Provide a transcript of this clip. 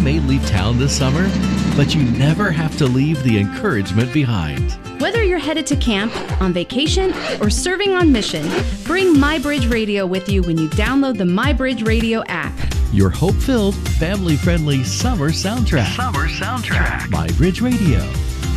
may leave town this summer, but you never have to leave the encouragement behind. Whether you're headed to camp, on vacation, or serving on mission, bring MyBridge Radio with you when you download the MyBridge Radio app. Your hope-filled, family-friendly summer soundtrack. MyBridge Radio.